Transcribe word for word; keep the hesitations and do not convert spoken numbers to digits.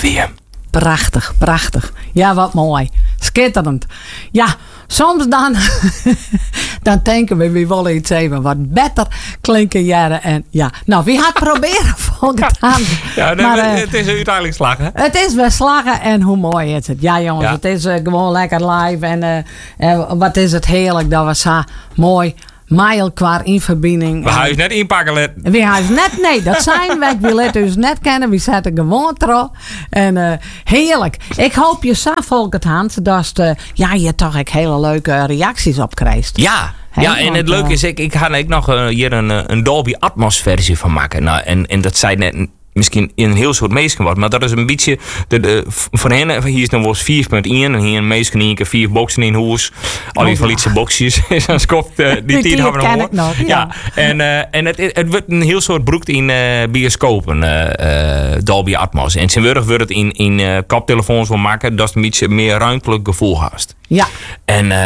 weer. Prachtig, prachtig. Ja, wat mooi. Schitterend. Ja, soms dan, dan denken we, we willen iets even wat beter klinken jaren. En ja, nou, wie gaat proberen volgend aan. Ja, nee, maar, uh, het is uiteindelijk slagen. Het is wel slagen en hoe mooi is het. Ja, jongens, Ja. het is uh, gewoon lekker live. En uh, uh, wat is het heerlijk dat we zo mooi mijl qua in verbinding. We gaan je net inpakken. Let. We gaan het net, nee, dat zijn we. We laten dus net kennen. We zetten gewoon terug. En uh, heerlijk. Ik hoop je zo volgend Hans, dat uh, ja, je toch ook hele leuke reacties op krijgt. Ja. He, ja, en want, het leuke uh, is, ik, ik ga er ook nog uh, hier een, een Dolby Atmos versie van maken. Nou, en, en dat zei net misschien in een heel soort meesken wat, maar dat is een beetje de, de, voor hen, hier is dan wel eens vier punt één en hier een meesken in keer vier boxen in huis. Al die verlietse boxjes. Dan skopt uh, die tien hebben we nog. nog ja. ja. En, uh, en het, het wordt een heel soort broekt in uh, bioscopen, uh, uh, Dolby Atmos. En tegenwoordig wordt het in, in uh, koptelefoons wel maken, dat het een beetje meer ruimtelijk gevoel haast. Ja. En uh,